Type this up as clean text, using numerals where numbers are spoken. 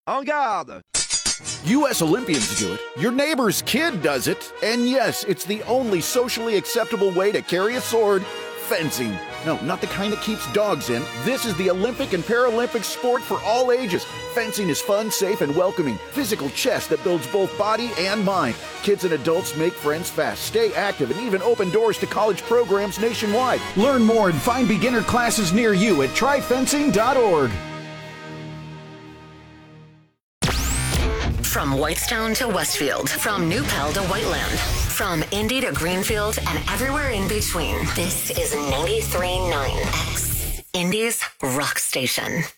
En garde! U.S. Olympians do it. Your neighbor's kid does it. And yes, it's the only socially acceptable way to carry a sword. Fencing. No, not the kind that keeps dogs in. This is the Olympic and Paralympic sport for all ages. Fencing is fun, safe, and welcoming. Physical chess that builds both body and mind. Kids and adults make friends fast, stay active, and even open doors to college programs nationwide. Learn more and find beginner classes near you at tryfencing.org. From Whitestone to Westfield, from New Pell to Whiteland, from Indy to Greenfield and everywhere in between. This is 93.9 X, Indy's rock station.